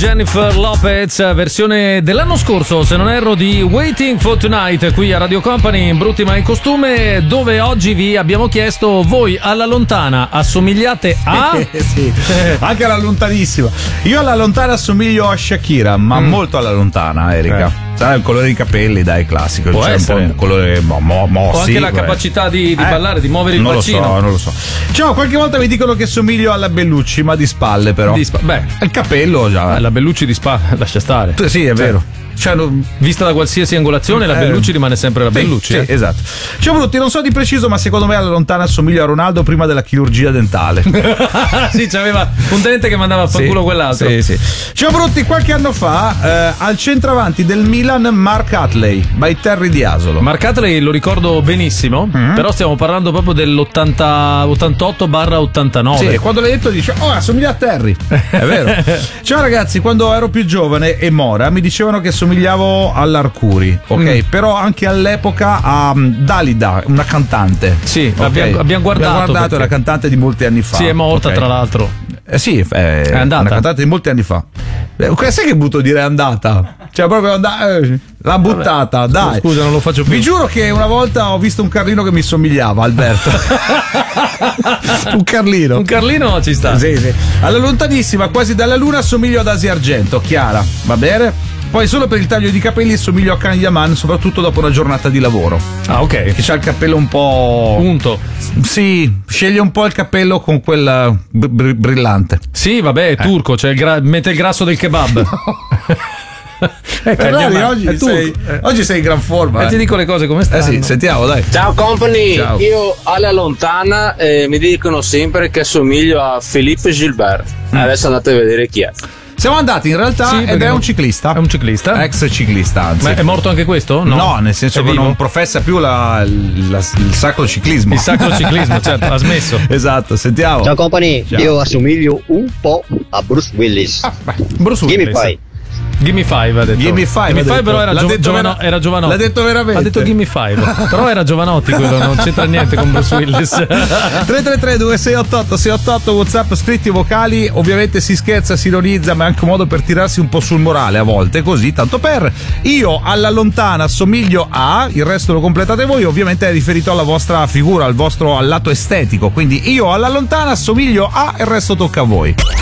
Jennifer Lopez, versione dell'anno scorso, se non erro, di Waiting for Tonight, qui a Radio Company in Brutti ma in costume, dove oggi vi abbiamo chiesto: voi alla lontana assomigliate a? Sì, anche alla lontanissima. Io alla lontana assomiglio a Shakira, ma molto alla lontana, Erika. Sai, il colore dei capelli, dai, classico. Può c'è essere un po' un colore o anche la capacità di ballare, di muovere il bacino. Non lo so. Ciao, qualche volta mi dicono che somiglio alla Bellucci, ma di spalle però. Beh, il capello già. La Bellucci di lascia stare. Sì, è vero. Cioè, vista da qualsiasi angolazione, la Bellucci rimane sempre la Bellucci. Sì, esatto. Ciao Brutti, non so di preciso, ma secondo me alla lontana assomiglio a Ronaldo prima della chirurgia dentale. Sì, c'aveva un dente che mandava a fanculo quell'altro. Sì. Ciao Brutti, qualche anno fa al centravanti del Milan Mark Hatley by Terry Di Asolo. Mark Hatley lo ricordo benissimo, però stiamo parlando proprio dell'88/89. Sì, e quando l'hai detto dice: oh, assomiglia a Terry. È vero. Ciao ragazzi, quando ero più giovane e mora mi dicevano che somigliavo all'Arcuri, ok? Però anche all'epoca a Dalida, una cantante. Sì, okay? abbiamo guardato perché... una cantante di molti anni fa. Sì, è morta, okay, tra l'altro. Sì, è andata. Una cantante di molti anni fa. Sai che brutto dire è andata? Cioè proprio l'ha buttata. Dai. Scusa, non lo faccio più. Vi giuro che una volta ho visto un Carlino che mi somigliava, Alberto. Un Carlino ci sta. Sì. Alla lontanissima, quasi dalla luna, assomiglio ad Asia Argento. Chiara, va bene? Poi solo per il taglio di capelli somiglio a Kanye Yaman, soprattutto dopo una giornata di lavoro. Ah, ok. Che c'ha il capello un po' unto. Sì, sceglie un po' il capello con quel brillante. Sì, vabbè, è turco, cioè mette il grasso del kebab. Oggi sei in gran forma. E ti dico le cose come stanno. Sì, sentiamo, dai. Ciao company. Ciao. Io alla lontana mi dicono sempre che assomiglio a Philippe Gilbert. Adesso andate a vedere chi è. Siamo andati in realtà ed è un ciclista. È un ciclista? Ex ciclista, anzi. Ma è morto anche questo? No, nel senso che non professa più il sacro ciclismo. Il sacro ciclismo, certo, ha smesso. Esatto, sentiamo. Ciao company, io assomiglio un po' a Bruce Willis. Bruce Willis. Gimme Five. Gimme Five ha detto. Gimme Five però era Giovanotti. L'ha detto veramente. Ha detto Gimme Five. Però era Giovanotti quello, non c'entra niente con Bruce Willis. 333 2688 688 WhatsApp, scritti vocali. Ovviamente si scherza, si ironizza, ma è anche un modo per tirarsi un po' sul morale a volte, così, tanto per. Io alla lontana assomiglio a, il resto lo completate voi, ovviamente è riferito alla vostra figura, al lato estetico, quindi io alla lontana assomiglio a, il resto tocca a voi.